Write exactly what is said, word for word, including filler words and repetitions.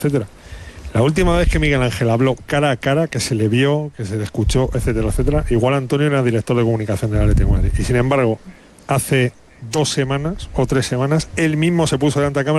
etcétera. La última vez que Miguel Ángel habló cara a cara, que se le vio, que se le escuchó, etcétera, etcétera, igual Antonio era director de comunicación del Atlético de Madrid. Y sin embargo, hace dos semanas o tres semanas, él mismo se puso delante de cámara